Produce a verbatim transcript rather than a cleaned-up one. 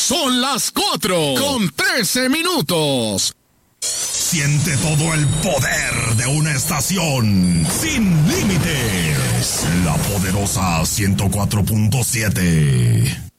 Son las cuatro con trece minutos. Siente todo el poder de una estación sin límites. La poderosa ciento cuatro punto siete.